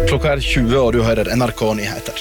Klokka 20 og du hører NRK Nyheter.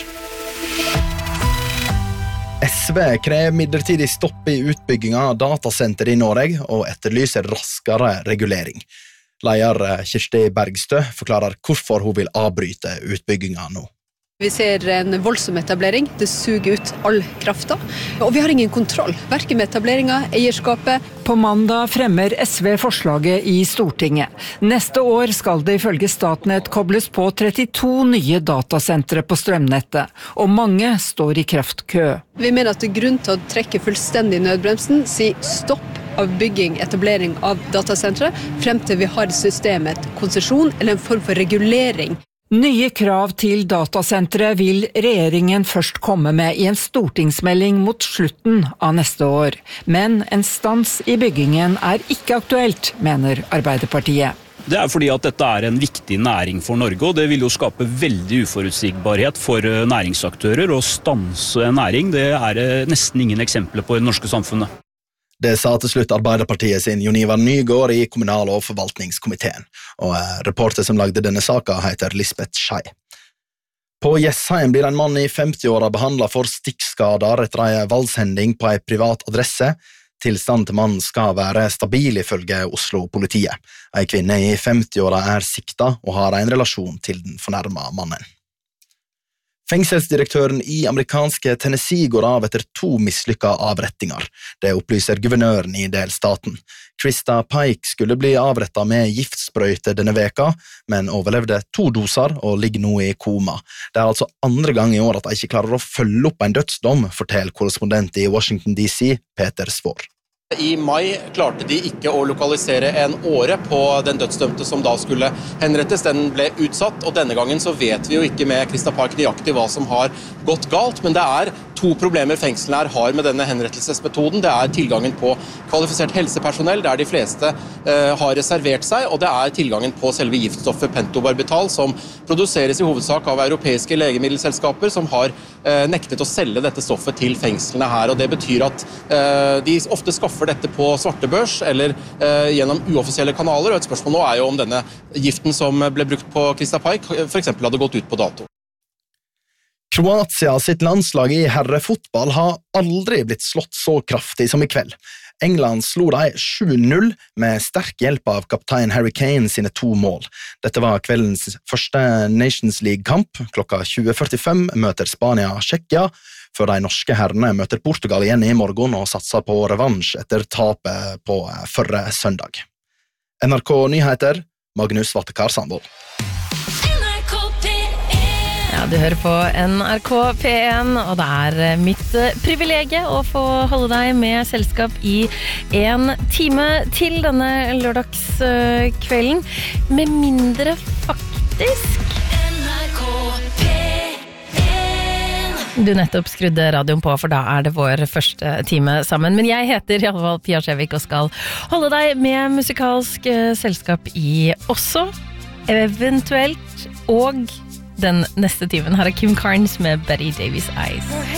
SV krever midlertidig stopp i utbygginga av datasenter i Norge og etterlyser raskere regulering. Leder Kirsti Bergstø forklarer hvorfor hun vil avbryte utbygginga nå. Vi ser en voldsom etablering, det suger ut all krafta, og vi har ingen kontroll, hverken med etableringa, eierskapet. På mandag fremmer SV forslaget i Stortinget. Neste år skal det ifølge Statnett kobles på 32 nye datasentre på strømnettet, og mange står i kraftkø. Vi mener at det er grunn til å trekke fullstendig nødbremsen, si stopp av bygging, etablering av datasentre, frem til vi har systemet konsesjon eller en form for regulering. Nye krav til datasentre vil regjeringen først komme med i en stortingsmelding mot slutten av neste år. Men en stans i byggingen er ikke aktuelt, mener Arbeiderpartiet. Det er fordi at dette er en viktig næring for Norge, og det vil jo skape veldig uforutsigbarhet for næringsaktører. Å stanse en næring, det er nesten ingen eksempler på i det norske samfunnet. Det sa til slutt Arbeiderpartiet sin Jon Ivar Nygård i kommunal- og forvaltningskomiteen, og reporter som lagde denne saka heter Lisbeth Schei. På Jessheim blir en mann i 50-åra behandlet for stikkskader etter en valgshending på en privat adresse. Tilstanden til mannen skal være stabil ifølge Oslo-politiet. En kvinne i 50-åra er sikta og har en relasjon til den fornærmede mannen. Fengselsdirektøren i amerikanske Tennessee går av etter 2 mislykka avrettinger. Det opplyser guvernøren i delstaten. Krista Pike skulle bli avrettet med giftsprøyte denne veka, men overlevde 2 doser og ligger nå i koma. Det er altså andre gang i år at de ikke klarer å følge opp en dødsdom, forteller korrespondent i Washington DC, Peter Svår. I mai klarte de ikke å lokalisere en åre på den dødsdømte som da skulle henrettes. Den ble utsatt, og denne gangen så vet vi jo ikke med Krista Park nøyaktig hva som har gått galt, men det er 2 problemer fengslene her har med denne henrettelsesmetoden. Det er tilgangen på kvalifisert helsepersonell, der de fleste har reservert seg, og det er tilgangen på selve giftstoffet pentobarbital, som produseres i hovedsak av europeiske legemiddelselskaper, som har nektet å selge dette stoffet til fengslene her, og det betyr at de ofte skaffer dette på svartebørs eller gjennom uoffisielle kanaler, og et spørsmål nå er jo om denne giften som ble brukt på Krista Pike for eksempel hadde gått ut på dato. Kroatia sitt landslag i herrefotball har aldri blitt slått så kraftig som i kveld. England slo de 7-0 med sterk hjelp av kaptein Harry Kane sine 2 mål. Dette var kveldens første Nations League-kamp. Klokka 20:45 møter Spania Tsjekkia, før de norske herrene møter Portugal igjen i morgen og satser på revansj etter tapet på forrige søndag. NRK Nyheter, Magnus Vattekar Sandvold. Ja, du hører på NRK P1, og det er mitt privilegie å få holde deg med selskap i 1 time til denne lørdagskvelden. Med mindre faktisk NRK P1. Du nettopp skrudde radioen på, for da er det vår første time sammen. Men jeg heter i alle fall Pia Skjevik og skal holde deg med musikalsk selskap i også, eventuelt, og den neste timen. Her er Kim Carnes med Betty Davis Eyes.